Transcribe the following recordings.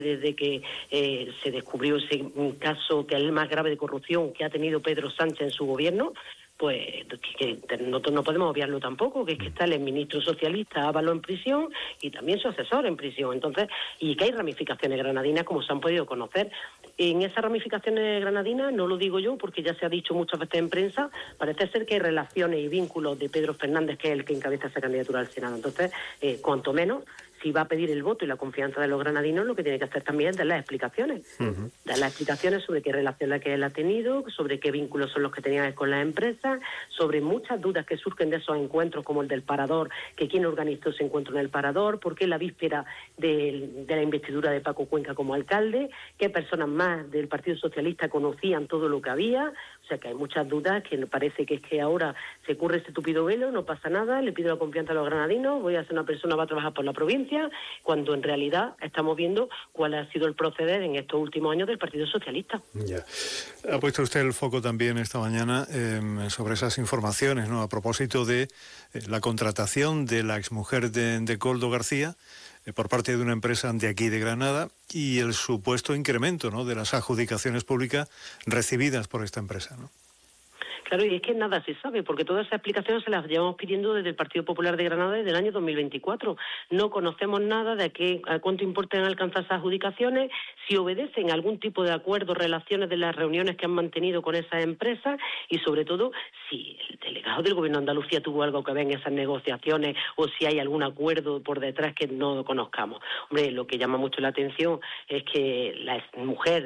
desde que se descubrió ese caso, que es el más grave de corrupción que ha tenido Pedro Sánchez en su gobierno, pues que no podemos obviarlo tampoco, que es que está el ministro socialista Ábalos en prisión y también su asesor en prisión. Entonces, y que hay ramificaciones granadinas, como se han podido conocer. En esas ramificaciones granadinas, no lo digo yo, porque ya se ha dicho muchas veces en prensa, parece ser que hay relaciones y vínculos de Pedro Fernández, que es el que encabeza esa candidatura al Senado. Entonces, cuanto menos, si va a pedir el voto y la confianza de los granadinos, lo que tiene que hacer también es dar las explicaciones. Dar las explicaciones sobre qué relación la que él ha tenido, sobre qué vínculos son los que tenía con las empresas, sobre muchas dudas que surgen de esos encuentros, como el del Parador, que quién organizó ese encuentro en el Parador, por qué la víspera de la investidura de Paco Cuenca como alcalde, qué personas más del Partido Socialista conocían todo lo que había. O sea que hay muchas dudas, que parece que es que ahora se curre este tupido velo, no pasa nada, le pido la confianza a los granadinos, voy a ser una persona, va a trabajar por la provincia, cuando en realidad estamos viendo cuál ha sido el proceder en estos últimos años del Partido Socialista. Ya. Ha puesto usted el foco también esta mañana sobre esas informaciones, ¿no? A propósito de la contratación de la exmujer de Koldo García por parte de una empresa de aquí de Granada y el supuesto incremento, ¿no?, de las adjudicaciones públicas recibidas por esta empresa, ¿no? Claro, y es que nada se sabe, porque todas esas explicaciones se las llevamos pidiendo desde el Partido Popular de Granada desde el año 2024. No conocemos nada de a cuánto importan alcanzar esas adjudicaciones, si obedecen a algún tipo de acuerdo, relaciones de las reuniones que han mantenido con esas empresas y, sobre todo, si el delegado del Gobierno de Andalucía tuvo algo que ver en esas negociaciones o si hay algún acuerdo por detrás que no conozcamos. Hombre, lo que llama mucho la atención es que la mujer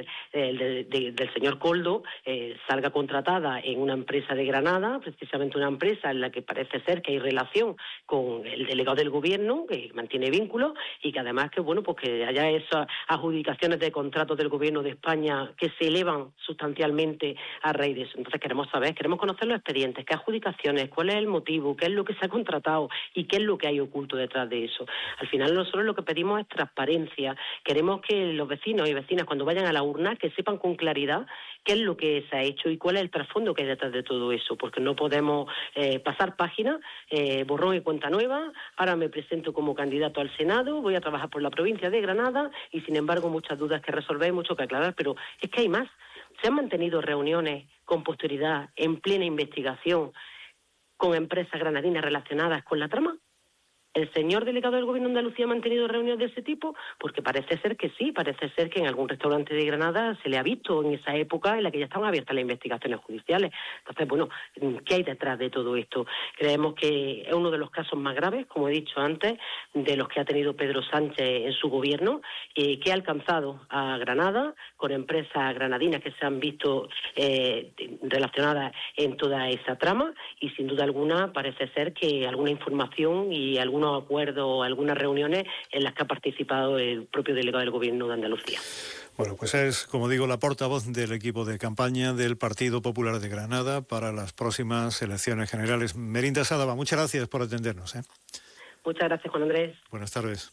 del señor Koldo salga contratada en una empresa de Granada, precisamente una empresa en la que parece ser que hay relación con el delegado del gobierno, que mantiene vínculos, y que además que pues que haya esas adjudicaciones de contratos del gobierno de España que se elevan sustancialmente a raíz de eso. Entonces queremos conocer los expedientes, qué adjudicaciones, cuál es el motivo, qué es lo que se ha contratado y qué es lo que hay oculto detrás de eso. Al final nosotros lo que pedimos es transparencia. Queremos que los vecinos y vecinas, cuando vayan a la urna, que sepan con claridad qué es lo que se ha hecho y cuál es el trasfondo que hay detrás de todo eso, porque no podemos pasar página, borrón y cuenta nueva. Ahora me presento como candidato al Senado, voy a trabajar por la provincia de Granada y, sin embargo, muchas dudas que resolver y mucho que aclarar, pero es que hay más. Se han mantenido reuniones con posterioridad, en plena investigación, con empresas granadinas relacionadas con la trama. ¿El señor delegado del Gobierno de Andalucía ha mantenido reuniones de ese tipo? Porque parece ser que sí, parece ser que en algún restaurante de Granada se le ha visto en esa época en la que ya estaban abiertas las investigaciones judiciales. Entonces, bueno, ¿qué hay detrás de todo esto? Creemos que es uno de los casos más graves, como he dicho antes, de los que ha tenido Pedro Sánchez en su gobierno, que ha alcanzado a Granada con empresas granadinas que se han visto relacionadas en toda esa trama, y sin duda alguna parece ser que alguna información y algunos acuerdos, algunas reuniones en las que ha participado el propio delegado del Gobierno de Andalucía. Bueno, pues es, como digo, la portavoz del equipo de campaña del Partido Popular de Granada para las próximas elecciones generales. Merinda Sádava, muchas gracias por atendernos. Muchas gracias, Juan Andrés. Buenas tardes.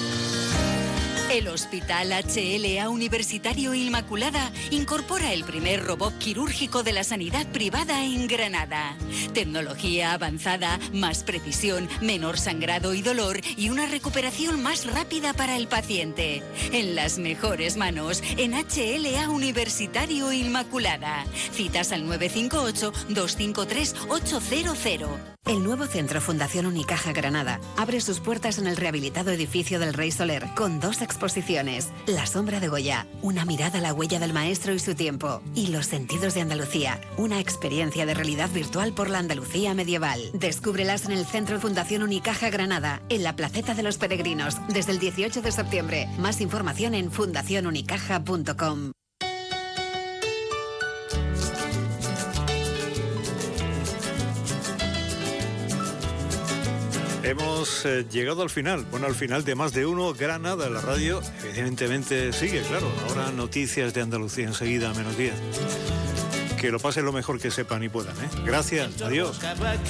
El Hospital HLA Universitario Inmaculada incorpora el primer robot quirúrgico de la sanidad privada en Granada. Tecnología avanzada, más precisión, menor sangrado y dolor y una recuperación más rápida para el paciente. En las mejores manos, en HLA Universitario Inmaculada. Citas al 958-253-800. El nuevo centro Fundación Unicaja Granada abre sus puertas en el rehabilitado edificio del Rey Soler con 2 exposiciones: La sombra de Goya, una mirada a la huella del maestro y su tiempo, y Los sentidos de Andalucía, una experiencia de realidad virtual por la Andalucía medieval. Descúbrelas en el centro Fundación Unicaja Granada, en la Placeta de los Peregrinos, desde el 18 de septiembre. Más información en fundacionunicaja.com. Hemos llegado al final, al final de Más de Uno Granada. La radio evidentemente sigue, claro. Ahora noticias de Andalucía enseguida a menos 10. Que lo pasen lo mejor que sepan y puedan, ¿eh? Gracias, adiós.